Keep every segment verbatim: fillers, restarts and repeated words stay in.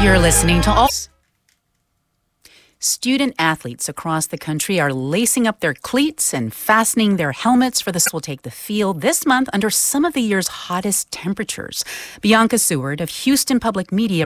You're listening to all. Student athletes across the country are lacing up their cleats and fastening their helmets for this will take the field this month under some of the year's hottest temperatures. Bianca Seward of Houston Public Media.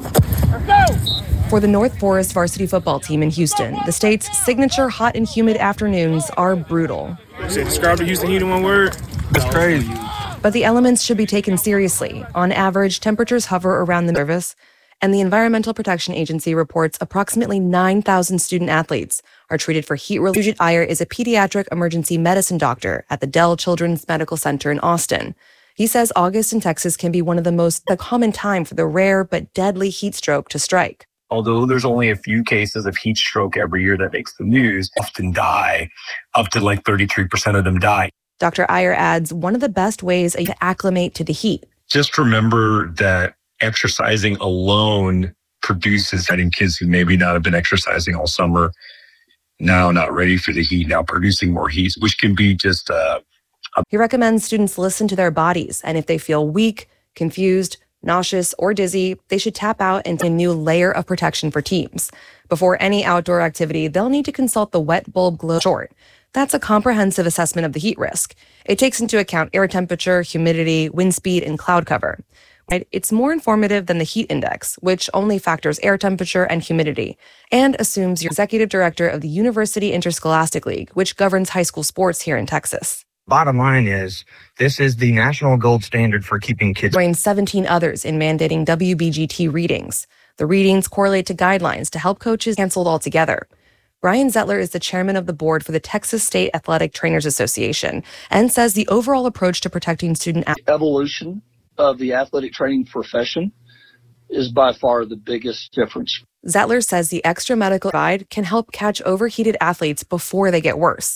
For the North Forest varsity football team in Houston, the state's signature hot and humid afternoons are brutal. Describe the Houston heat in one word. That's crazy. But the elements should be taken seriously. On average, temperatures hover around the nervous, and the Environmental Protection Agency reports approximately nine thousand student athletes are treated for heat relief. Sujit Iyer is a pediatric emergency medicine doctor at the Dell Children's Medical Center in Austin. He says August in Texas can be one of the most the common time for the rare but deadly heat stroke to strike. Although there's only a few cases of heat stroke every year that makes the news, often die. Up to like thirty-three percent of them die. Doctor Iyer adds one of the best ways to acclimate to the heat. Just remember that exercising alone produces in kids who maybe not have been exercising all summer, now not ready for the heat, now producing more heat, which can be just uh, a... He recommends students listen to their bodies, and if they feel weak, confused, nauseous, or dizzy, they should tap out into a new layer of protection for teams. Before any outdoor activity, they'll need to consult the Wet Bulb Glow Short. That's a comprehensive assessment of the heat risk. It takes into account air temperature, humidity, wind speed, and cloud cover. It's more informative than the heat index, which only factors air temperature and humidity, and assumes you're executive director of the University Interscholastic League, which governs high school sports here in Texas. Bottom line is, this is the national gold standard for keeping kids. Joined seventeen others in mandating W B G T readings. The readings correlate to guidelines to help coaches canceled altogether. Brian Zettler is the chairman of the board for the Texas State Athletic Trainers Association and says the overall approach to protecting student athletes. Evolution of the athletic training profession is by far the biggest difference. Zettler says the extra medical guide can help catch overheated athletes before they get worse.